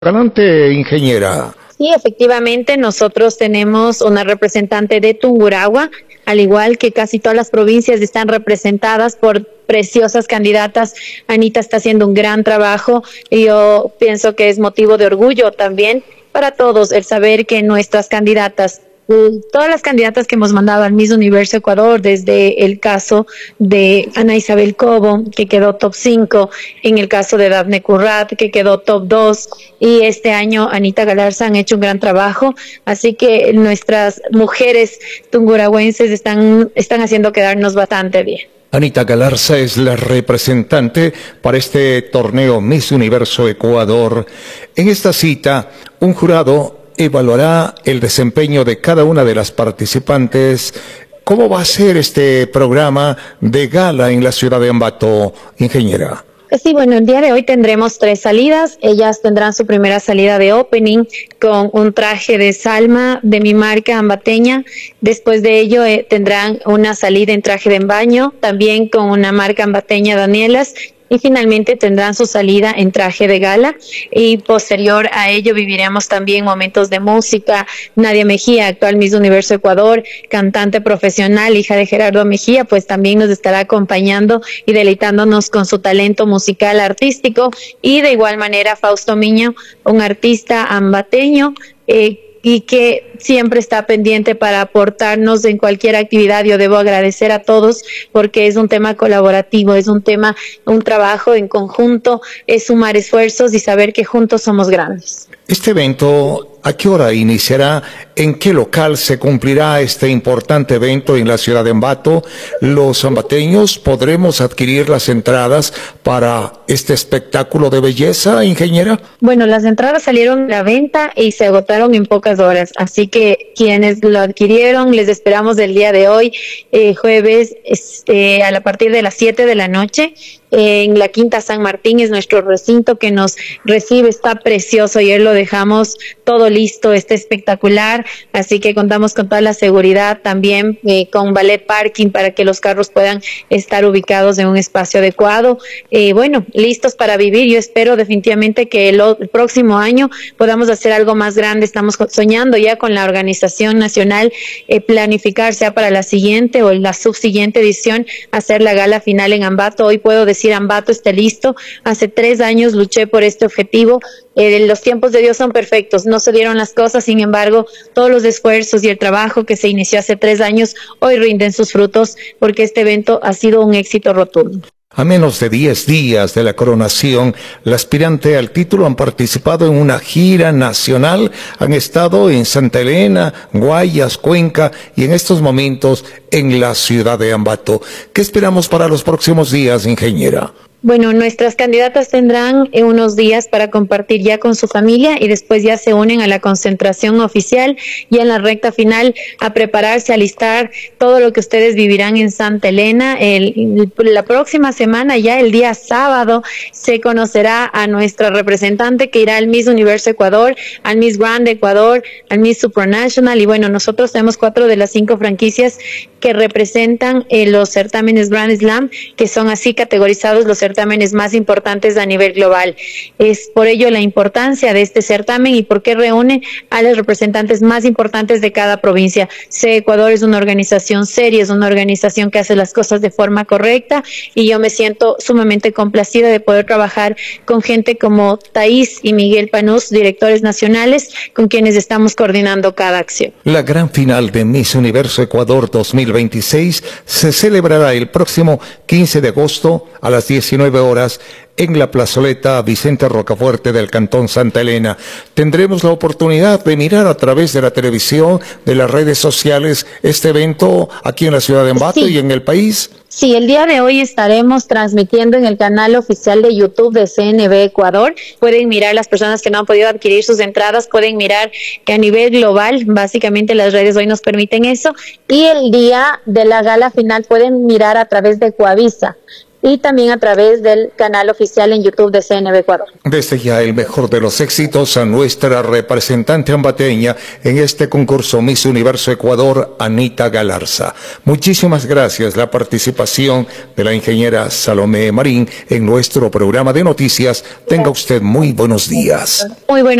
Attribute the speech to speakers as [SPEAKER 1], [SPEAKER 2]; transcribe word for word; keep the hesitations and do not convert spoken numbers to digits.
[SPEAKER 1] Adelante, ingeniera.
[SPEAKER 2] Sí, efectivamente, nosotros tenemos una representante de Tungurahua, al igual que casi todas las provincias están representadas por preciosas candidatas. Anita está haciendo un gran trabajo y yo pienso que es motivo de orgullo también para todos el saber que nuestras candidatas, todas las candidatas que hemos mandado al Miss Universo Ecuador, desde el caso de Ana Isabel Cobo, que quedó top cinco, en el caso de Dafne Currat, que quedó top dos, y este año Anita Galarza han hecho un gran trabajo, así que nuestras mujeres tungurahuenses están, están haciendo quedarnos bastante bien.
[SPEAKER 1] Anita Galarza es la representante para este torneo Miss Universo Ecuador. En esta cita, un jurado evaluará el desempeño de cada una de las participantes. ¿Cómo va a ser este programa de gala en la ciudad de Ambato, ingeniera?
[SPEAKER 2] Sí, bueno, el día de hoy tendremos tres salidas. Ellas tendrán su primera salida de opening con un traje de Salma de mi marca ambateña. Después de ello eh, tendrán una salida en traje de baño, también con una marca ambateña, Danielas. Y finalmente tendrán su salida en traje de gala, y posterior a ello viviremos también momentos de música. Nadia Mejía, actual Miss Universo Ecuador, cantante profesional, hija de Gerardo Mejía, pues también nos estará acompañando y deleitándonos con su talento musical artístico. Y de igual manera Fausto Miño, un artista ambateño, eh, y que siempre está pendiente para aportarnos en cualquier actividad. Yo debo agradecer a todos porque es un tema colaborativo, es un tema, un trabajo en conjunto, es sumar esfuerzos y saber que juntos somos grandes.
[SPEAKER 1] Este evento, ¿a qué hora iniciará? ¿En qué local se cumplirá este importante evento en la ciudad de Ambato? Los ambateños podremos adquirir las entradas para este espectáculo de belleza, ingeniera.
[SPEAKER 2] Bueno, las entradas salieron a la venta y se agotaron en pocas horas, así que quienes lo adquirieron les esperamos el día de hoy, eh, jueves, este, a partir de las siete de la noche. En la Quinta San Martín es nuestro recinto que nos recibe, está precioso. Ayer lo dejamos todo listo, está espectacular, así que contamos con toda la seguridad también, eh, con ballet parking para que los carros puedan estar ubicados en un espacio adecuado. Eh, bueno, listos para vivir. Yo espero definitivamente que el, el próximo año podamos hacer algo más grande. Estamos soñando ya con la organización nacional, eh, planificar sea para la siguiente o la subsiguiente edición, hacer la gala final en Ambato. Hoy puedo decir Ambato está listo. Hace tres años luché por este objetivo. Eh, los tiempos de Dios son perfectos, no se dieron las cosas, sin embargo, todos los esfuerzos y el trabajo que se inició hace tres años hoy rinden sus frutos porque este evento ha sido un éxito rotundo.
[SPEAKER 1] A menos de diez días de la coronación, la aspirante al título han participado en una gira nacional, han estado en Santa Elena, Guayas, Cuenca y en estos momentos en la ciudad de Ambato. ¿Qué esperamos para los próximos días, ingeniera?
[SPEAKER 2] Bueno, nuestras candidatas tendrán unos días para compartir ya con su familia y después ya se unen a la concentración oficial, y en la recta final a prepararse, a listar todo lo que ustedes vivirán en Santa Elena. El, la próxima semana, ya el día sábado, se conocerá a nuestra representante que irá al Miss Universo Ecuador, al Miss Grand Ecuador, al Miss Supranational, y bueno, nosotros tenemos cuatro de las cinco franquicias que representan eh, los certámenes Grand Slam, que son así categorizados los certámenes más importantes a nivel global. Es por ello la importancia de este certamen y por qué reúne a los representantes más importantes de cada provincia. C Ecuador es una organización seria, es una organización que hace las cosas de forma correcta, y yo me siento sumamente complacida de poder trabajar con gente como Thais y Miguel Panús, directores nacionales, con quienes estamos coordinando cada acción.
[SPEAKER 1] La gran final de Miss Universo Ecuador dos mil veintiséis se celebrará el próximo quince de agosto a las diecinueve horas en la plazoleta Vicente Rocafuerte del Cantón Santa Elena. Tendremos la oportunidad de mirar a través de la televisión, de las redes sociales, este evento aquí en la ciudad de Ambato sí. y en el país.
[SPEAKER 2] Sí, el día de hoy estaremos transmitiendo en el canal oficial de YouTube de C N B Ecuador. Pueden mirar, las personas que no han podido adquirir sus entradas, pueden mirar que a nivel global, básicamente las redes hoy nos permiten eso. Y el día de la gala final pueden mirar a través de Coavisa. y también a través del canal oficial en YouTube de C N B Ecuador.
[SPEAKER 1] Desde ya el mejor de los éxitos a nuestra representante ambateña en este concurso Miss Universo Ecuador, Anita Galarza. Muchísimas gracias la participación de la ingeniera Salomé Marín en nuestro programa de noticias. Tenga usted muy buenos días.
[SPEAKER 2] Muy buenos